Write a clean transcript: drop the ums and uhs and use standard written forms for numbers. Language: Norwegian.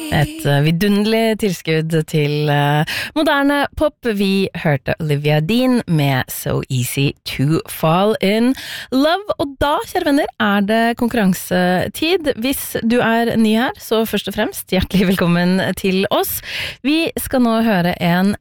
Et vidunderlig tilskudd til moderne pop. Vi hørte Olivia Dean med So Easy to Fall in Love. Og da, kjære venner, er det konkurransetid. Hvis du er ny her, så først og fremst hjertelig velkommen til oss. Vi skal nå høre en